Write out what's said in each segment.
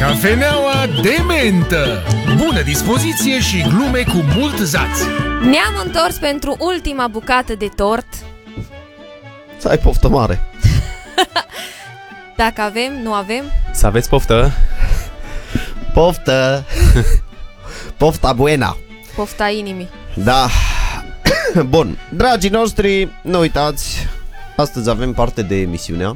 Cafeneaua de mentă. Bună dispoziție și glume cu mult zaț. Ne-am întors pentru ultima bucată de tort. Să ai poftă mare. Dacă avem, nu avem. Să aveți poftă. Poftă. Pofta buena. Pofta inimii. Da. Bun, dragii noștri, nu uitați, astăzi avem parte de emisiunea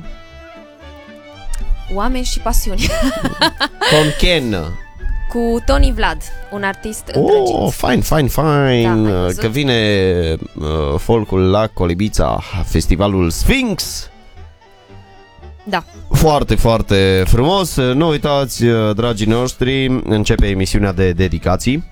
Oameni și pasiuni. Conchen. Cu Tony Vlad, un artist îndrăgit. Oh, fine. Da, că vine folcul la Colibița, festivalul Sphinx. Da. Foarte, foarte frumos. Nu uitați, dragii noștri, începe emisiunea de dedicații.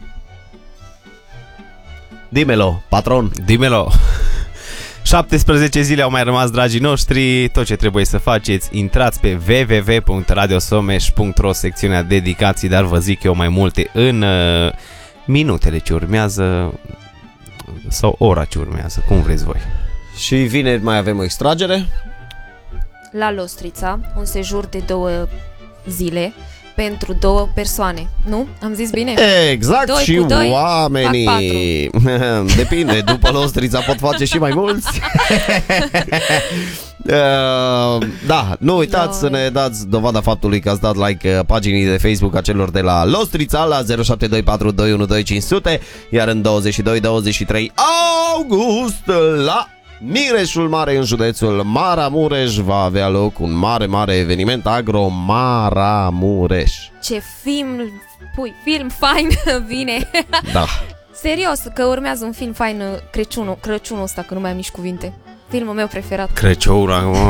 Dimelo, patron. Dimelo. 17 zile au mai rămas, dragii noștri. Tot ce trebuie să faceți, intrați pe www.radiosomeș.ro, secțiunea dedicații, dar vă zic eu mai multe în minutele ce urmează sau ora ce urmează, cum vreți voi. Și vineri mai avem o extragere La Lostrița, un sejur de 2 zile pentru 2 persoane. Nu? Am zis bine? Exact. 2 și cu 2 oamenii depinde, după Lostrița pot face și mai mulți. Da, nu uitați să ne dați dovada faptului că ați dat like paginii de Facebook a celor de la Lostrița la 0724212500, iar în 22-23 august la Mireșul Mare, în județul Maramureș, va avea loc un mare eveniment Agro Maramureș. Ce film fain vine. Da. Serios, că urmează un film fain, Crăciunul ăsta, că nu mai am nici cuvinte. Filmul meu preferat. Crăciun.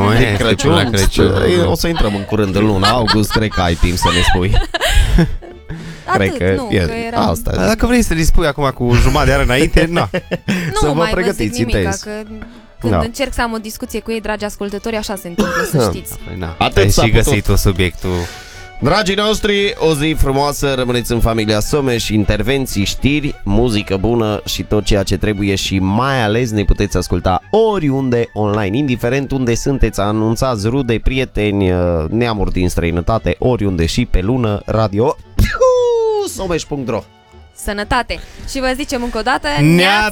O să intrăm în curând în luna august, cred că ai timp să ne spui. Atât, Cred nu, că că era... asta. Dacă vrei să dispui acum cu jumătate de oră înainte, na. Să vă mai pregătiți vă zic nimica, intens. că când încerc să am o discuție cu ei, dragi ascultători, așa se întâmplă, să știți. Atât ai s-a și putut. găsit tu subiectul. Dragii noștri, o zi frumoasă, rămâneți în familia Someș, intervenții, știri, muzică bună și tot ceea ce trebuie și mai ales ne puteți asculta oriunde online, indiferent unde sunteți, anunțați rude, prieteni, neamuri din străinătate, oriunde și pe lună, radio someș.ro. Sănătate! Și vă zicem încă o dată, Neața!